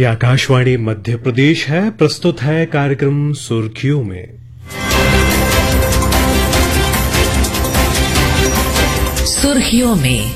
ये आकाशवाणी मध्य प्रदेश है। प्रस्तुत है कार्यक्रम सुर्खियों में। सुर्खियों में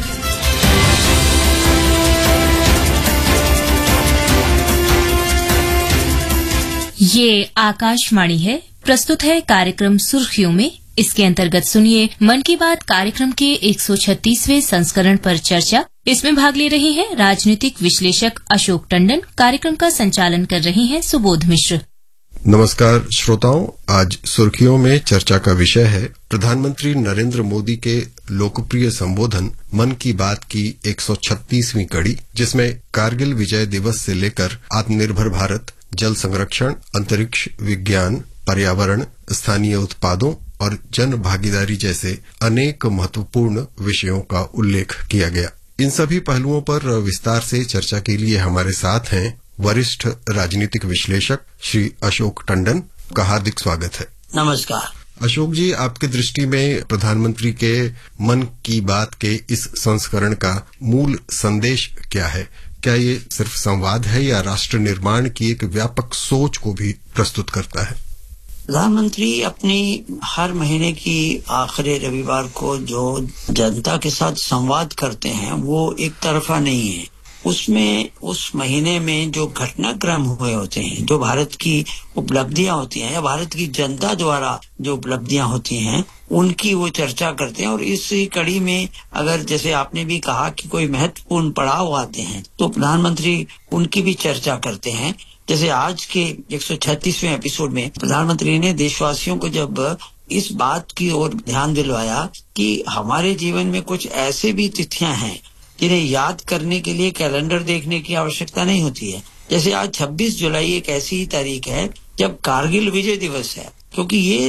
ये आकाशवाणी है। प्रस्तुत है कार्यक्रम सुर्खियों में। इसके अंतर्गत सुनिए मन की बात कार्यक्रम के 136वें संस्करण पर चर्चा। इसमें भाग ले रहे हैं राजनीतिक विश्लेषक अशोक टंडन। कार्यक्रम का संचालन कर रहे हैं सुबोध मिश्र। नमस्कार श्रोताओं, आज सुर्खियों में चर्चा का विषय है प्रधानमंत्री नरेंद्र मोदी के लोकप्रिय संबोधन मन की बात की 136वीं कड़ी, जिसमें कारगिल विजय दिवस से लेकर आत्मनिर्भर भारत, जल संरक्षण, अंतरिक्ष विज्ञान, पर्यावरण, स्थानीय उत्पादों और जन भागीदारी जैसे अनेक महत्वपूर्ण विषयों का उल्लेख किया गया। इन सभी पहलुओं पर विस्तार से चर्चा के लिए हमारे साथ हैं वरिष्ठ राजनीतिक विश्लेषक श्री अशोक टंडन का हार्दिक स्वागत है। नमस्कार अशोक जी, आपकी दृष्टि में प्रधानमंत्री के मन की बात के इस संस्करण का मूल संदेश क्या है? क्या ये सिर्फ संवाद है या राष्ट्र निर्माण की एक व्यापक सोच को भी प्रस्तुत करता है? प्रधानमंत्री अपनी हर महीने की आखिरी रविवार को जो जनता के साथ संवाद करते हैं वो एक तरफा नहीं है। उसमें उस महीने में जो घटनाक्रम हुए होते हैं, जो भारत की उपलब्धियां होती हैं या भारत की जनता द्वारा जो उपलब्धियां होती हैं, उनकी वो चर्चा करते हैं। और इस कड़ी में अगर जैसे आपने भी कहा कि कोई महत्वपूर्ण पड़ाव आते हैं तो प्रधानमंत्री उनकी भी चर्चा करते हैं। जैसे आज के 136वें एपिसोड में प्रधानमंत्री ने देशवासियों को जब इस बात की ओर ध्यान दिलवाया कि हमारे जीवन में कुछ ऐसे भी तिथियां हैं जिन्हें याद करने के लिए कैलेंडर देखने की आवश्यकता नहीं होती है। जैसे आज 26 जुलाई एक ऐसी तारीख है जब कारगिल विजय दिवस है, क्योंकि ये